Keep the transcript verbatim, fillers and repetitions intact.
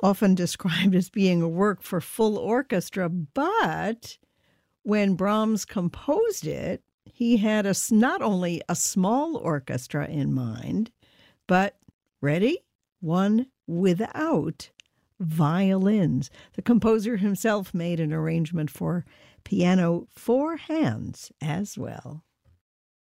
often described as being a work for full orchestra, but when Brahms composed it, he had a, not only a small orchestra in mind, but, ready? One without violins. The composer himself made an arrangement for piano four hands as well.